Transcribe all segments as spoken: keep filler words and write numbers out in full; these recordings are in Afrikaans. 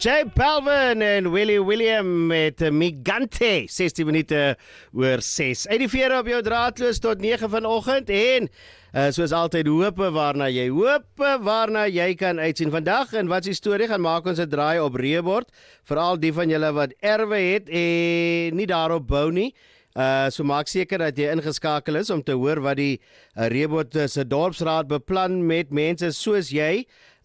J Balvin en Willie William met Migante, sestien minute oor ses. uit die vier op jou draadloos tot nege vanoggend en uh, soos altyd hoop waarna jy hoop, waarna jy kan uitsien. Vandag en wat is die storie gaan maak ons 'n draai op Reebord, veral die van julle wat erwe het en nie daarop bou nie. Uh, so maak seker dat jy ingeskakel is om te hoor wat die uh, Reebord se dorpsraad beplan met mense soos jy.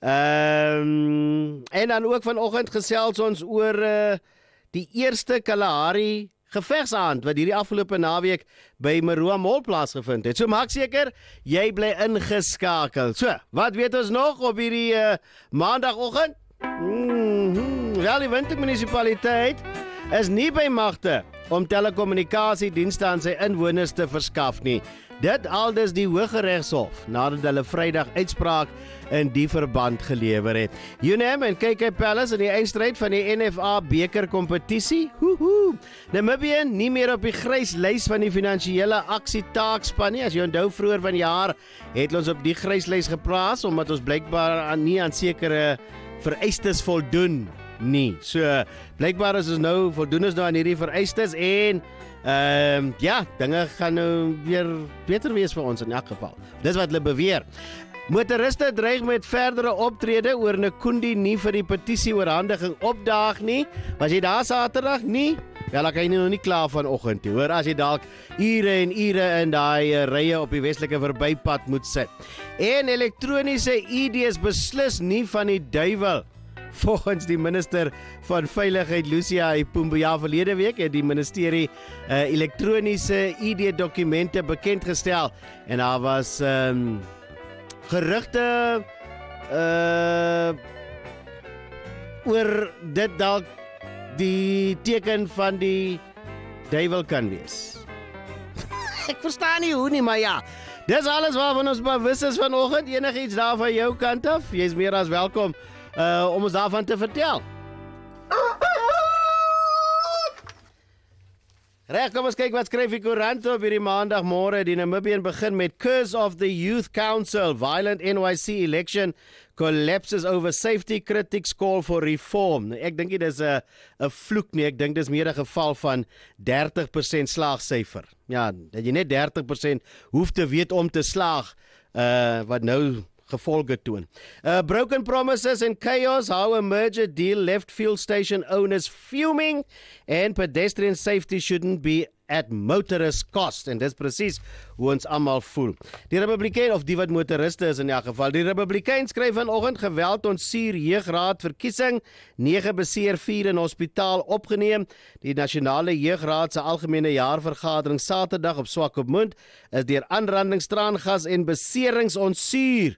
Um, en dan ook vanoggend gesels ons oor uh, die eerste Kalahari gevegsaand wat hierdie afgelope naweek by Maroa Mall plaasgevind het. So maak seker jy bly ingeskakel. So, wat weet ons nog op hierdie uh, maandagoggend? Mm-hmm. Wel, die Windhoek munisipaliteit is nie by magte om telekommunikasiedienste aan sy inwoners te verskaf nie. Dit aldus die Hooggeregshof nadat hulle Vrydag uitspraak in die verband gelewer het. UNAM en K K Palace in die eindstryd van die N F A beker kompetisie. Hoehoe. Namibië nie meer op die grys lys van die finansiële aksietaakspan nie. As jy onthou vroeër vanjaar het ons op die grys lys geplaas omdat ons blykbaar aan nie aan sekere vereistes voldoen nie. So blykbaar is ons nou voldoen is nou aan hierdie vereistes en Ehm um, ja, dinge gaan nou weer beter wees vir ons in elk geval. Dis wat hulle beweer. Motoriste dreig met verdere optrede oor Nkundi nie vir die petisie oorhandiging opdaag nie. Was jy daar Saterdag nie? Ja, dan kan jy nog nie klaar vanoggend toe. Hoor, as jy dalk ure en ure in daai uh, rye op die westelike verbypad moet sit. En elektroniese I D's beslis nie van die duiwel. Volgens die minister van Veiligheid Lucia Ipumbuya verlede week het die ministerie uh, elektroniese I D-dokumente bekendgestel en daar was um, gerugte uh, oor dit dalk die teken van die duiwel kan wees. Ek verstaan nie hoe nie, maar ja, dis alles waarvan ons bewus is vanoggend. Enigiets daar van jou kant af, jy is meer as welkom Uh, om ons daarvan te vertel. Reg, kom ons kyk wat skryf die koerant op hierdie maandagmôre. Die Namibian begin met Curse of the Youth Council. Violent N Y C election collapses over safety, critics call for reform. Ek dink dit is 'n 'n vloek nie. Ek dink dit is meer 'n geval van dertig persent slaagsyfer. Ja, dat jy net dertig persent hoef te weet om te slaag, uh, wat nou gevolge toon. Uh, broken promises and chaos, how a merger deal left fuel station owners fuming, and pedestrian safety shouldn't be at motorist cost. En dis presies hoe ons almal voel. Die Republikein, of die wat motoriste is in elk geval, die Republikein skryf vanoggend geweld ontsuur jeugraad verkiesing, nege beseer, vier in hospitaal opgeneem. Die Nasionale Jeugraad se algemene jaarvergadering Saterdag op Swakopmund is deur aanrandings, traangas en beserings ontsuur.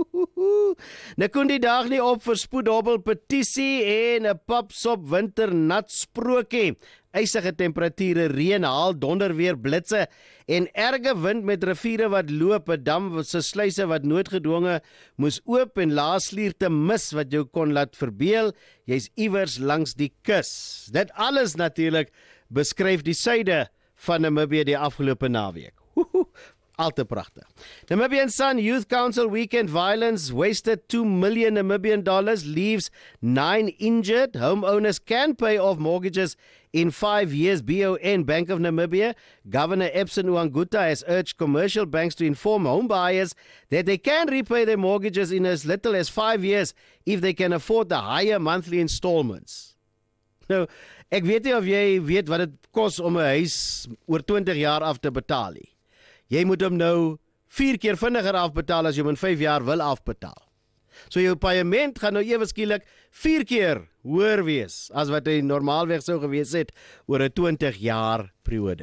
Nkundi daag nie op vir spoedhobbel petisie en 'n papsop winter nat sprookie. Ysige temperature, reën, haal, donder weer, blitse en erge wind met riviere wat loop, 'n dam se sluise wat noodgedwonge moes oop en laaslierte mis wat jou kon laat verbeel jy's iewers langs die kus. Dit alles natuurlik beskryf die suide van Namibië die afgelope naweek. Al te pragtig. Namibian Sun Youth Council weekend violence wasted two million Namibian dollars, leaves nine injured. Homeowners can pay off mortgages in five years. B O N, Bank of Namibia. Governor Epson Uanguta has urged commercial banks to inform home buyers that they can repay their mortgages in as little as five years if they can afford the higher monthly installments. Nou, ek weet nie of jy weet wat dit kos om 'n huis oor twintig jaar af te betaal nie. Jy moet hom nou vier keer vinniger afbetaal as jy hom in vyf jaar wil afbetaal. So jou paaiement gaan nou ewe skielik vier keer hoër wees as wat hy normaalweg sou gewees het oor 'n twintig jaar periode.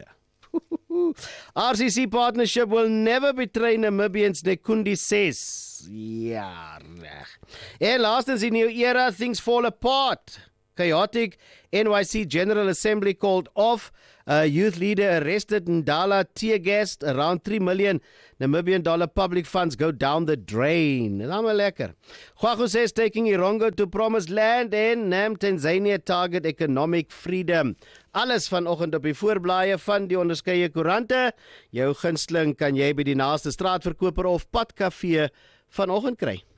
R C C partnership will never betray Namibians, Nkundi says. Ja, reg. En laastens in new era, things fall apart. Chaotic N Y C General Assembly called off. Uh, youth leader arrested in Ndala, tear gassed. Around three million Namibian dollar public funds go down the drain. En allemaal lekker. Khwagu says taking Irongo to promised land en Nam Tanzania target economic freedom. Alles vanoggend op die voorblaaie van die onderskeie koerante. Jou gunsteling kan jy by die naaste straatverkoper of padkafee vanoggend kry.